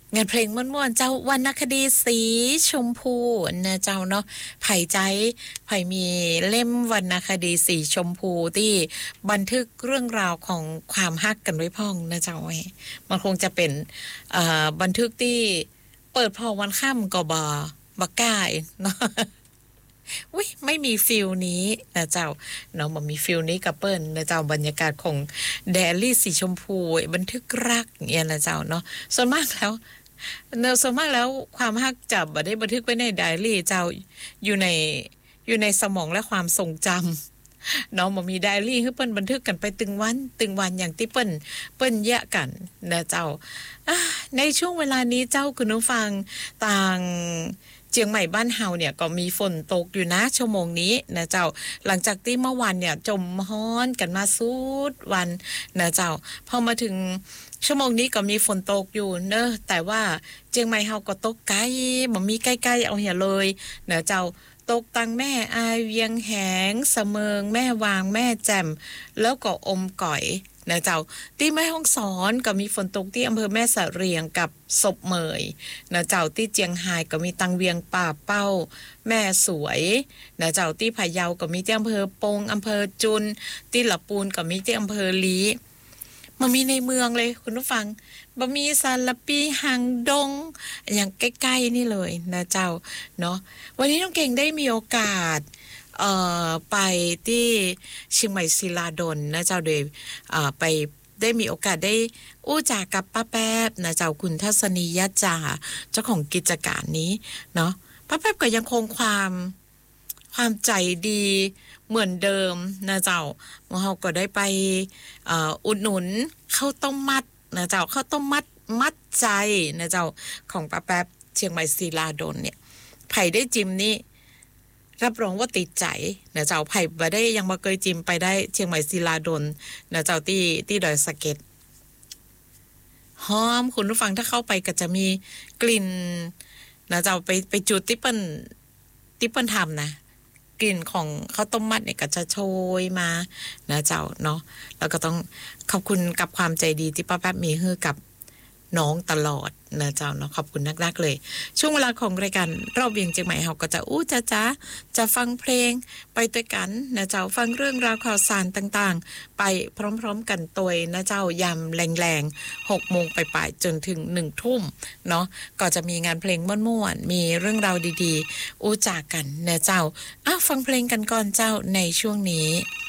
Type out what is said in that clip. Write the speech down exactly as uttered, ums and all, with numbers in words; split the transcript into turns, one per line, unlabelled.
งานเพลงม่วนๆเจ้าวรรณคดีสีชมพูนะเจ้าเนาะไผ่ใจไผ่มีเล่มวรรณคดีสีชมพูที่บันทึกเรื่องราวของความฮักกันไว้พ่องนะเจ้าไว้มันคงจะเป็นอ่าบันทึกที่เปิดพอวันค่ำก็บ่บ่กล้าเนาะอุ้ยไม่มีฟิลนี้นะเจ้าเนาะบ่มีฟิลนี้กับเปิ้นนะเจ้าบรรยากาศของแดลี่สีชมพูบันทึกรักเนี่ยนะเจ้าเนาะส่วนมากแล้วเนอะส่วนมากแล้วความฮักจับบ่ได้บันทึกไว้ในไดอารี่เจ้าอยู่ในอยู่ในสมองและความทรงจำเนาะบ่มีไดอารี่คือเปิ้นบันทึกกันไปตึงวันตึงวันอย่างที่เปิ้นเปิ้นแยะกันนะเจ้าในช่วงเวลานี้เจ้าคุณผู้ฟังต่างเชียงใหม่บ้านเฮาเนี่ยก็มีฝนตกอยู่นะชั่วโมงนี้นะเจ้าหลังจากที่เมื่อวานเนี่ยจมฮ้อนกันมาสุดวันนะเจ้าพอมาถึงชั่วโมงนี้ก็มีฝนตกอยู่เนอะแต่ว่าเชียงใหม่เฮาก็ตกไกลบ่มีใกล้ๆเอาเหี่ยเลยนะเจ้าตกตังแม่อายเวียงแหงเสมิงแม่วางแม่แจ่มแล้วก็อมก่อยนะเจ้าที่แม่ฮ่องสอนก็มีฝนตกที่อำเภอแม่สะเรียงกับศพเหมยนะเจ้าที่เจียงไฮ้ก็มีตังเวียงป่าเป้าแม่สวยนะเจ้าที่พะเยาก็มีที่อำเภอปงอำเภอจุนที่ละปูนก็มีที่อำเภอลีมันมีในเมืองเลยคุณผู้ฟังบะมีซาลาปีหางดงอย่างใกล้ๆนี่เลยนะเจ้าเนาะวันนี้น้องเก่งได้มีโอกาสเอ่อไปที่เชียงใหม่ศิลาดลนะเจ้าโดยเอ่อไปได้มีโอกาสได้อู้จากับป้าแป๊บนะเจ้าคุณทัศนียจาเจ้าของกิจการนี้เนาะป้าแป๊บก็ยังคงความความใจดีเหมือนเดิมนะเจ้าเราก็ได้ไปเอ่ออุดหนุนข้าวต้มมัดนะเจ้าข้าวต้มมัดมัดใจนะเจ้าของป้าแป๊บเชียงใหม่ศิลาดลเนี่ยไผ่ได้จิ้มนี่รับรองว่าติดใจนะเจ้าไผ่บ่ได้ยังบ่เคยจิ้มไปได้เชียงใหม่ศิลาดลนะเจ้าที่ที่ดอยสะเก็ดหอมคุณผู้ฟังถ้าเข้าไปก็จะมีกลิ่นนะเจ้าไปไปจุดที่เปิ้นที่เปิ้นทำนะกลิ่นของข้าวต้มมัดเนี่ยก็จะโชยมานะเจ้าเนาะแล้วก็ต้องขอบคุณกับความใจดีที่ป้าแป๊บมีให้กับน้องตลอดนะเจ้าเนาะขอบคุณนักๆเลยช่วงเวลาของรายการรอบเวียงเชียงใหม่เฮาก็จะอู้จ๊ะจ๊ะจะฟังเพลงไปด้วยกันนะเจ้าฟังเรื่องราวข่าวสารต่างๆไปพร้อมๆกันตัวยนะเจ้ายามแรงๆ หกโมงปลายๆจนถึง หนึ่งทุ่มเนาะก็จะมีงานเพลงม่วนๆมีเรื่องราวดีๆอู้จากกันนะเจ้าอ้าวฟังเพลงกันก่อนเจ้าในช่วงนี้